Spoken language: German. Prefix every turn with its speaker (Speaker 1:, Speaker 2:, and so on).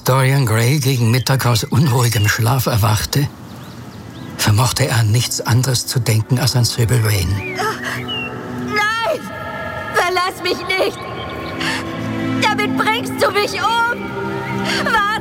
Speaker 1: Dorian Gray gegen Mittag aus unruhigem Schlaf erwachte, vermochte er an nichts anderes zu denken als an Sybil Vane.
Speaker 2: Nein! Verlass mich nicht! Damit bringst du mich um! Was?